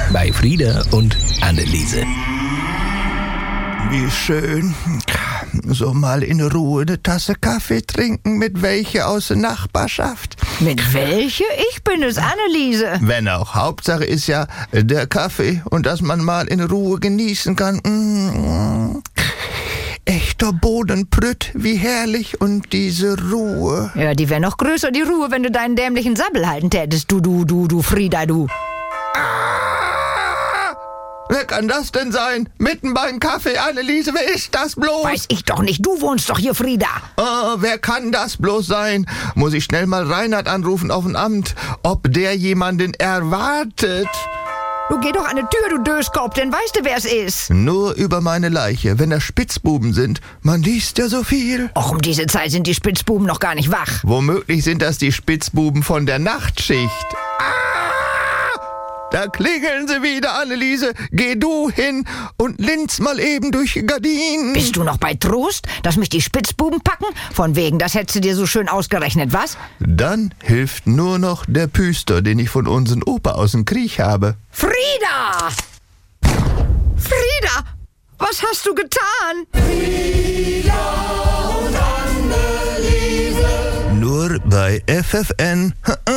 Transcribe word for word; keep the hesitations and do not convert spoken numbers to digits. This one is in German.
bei Frieda und Anneliese. Wie schön. So mal in Ruhe eine Tasse Kaffee trinken mit welche aus der Nachbarschaft. Mit welche? Ich bin es, Anneliese. Wenn auch. Hauptsache ist ja der Kaffee und dass man mal in Ruhe genießen kann. Mmh. Echter Bodenprütt, wie herrlich, und diese Ruhe. Ja, die wäre noch größer, die Ruhe, wenn du deinen dämlichen Sabbel halten tätest, du, du, du, du, Frieda, du. Ah! Wer kann das denn sein? Mitten beim Kaffee, Anneliese, wer ist das bloß? Weiß ich doch nicht, du wohnst doch hier, Frieda. Oh, wer kann das bloß sein? Muss ich schnell mal Reinhard anrufen auf dem Amt, ob der jemanden erwartet? Du geh doch an die Tür, du Döskopf, denn weißt du, wer es ist. Nur über meine Leiche, wenn das Spitzbuben sind. Man liest ja so viel. Och, um diese Zeit sind die Spitzbuben noch gar nicht wach. Womöglich sind das die Spitzbuben von der Nachtschicht. Ah! Da klingeln sie wieder, Anneliese. Geh du hin und linz mal eben durch die Gardinen. Bist du noch bei Trost, dass mich die Spitzbuben packen? Von wegen, das hättest du dir so schön ausgerechnet, was? Dann hilft nur noch der Püster, den ich von unseren Opa aus dem Krieg habe. Frieda! Frieda! Was hast du getan? Frieda und Anneliese. Nur bei F F N.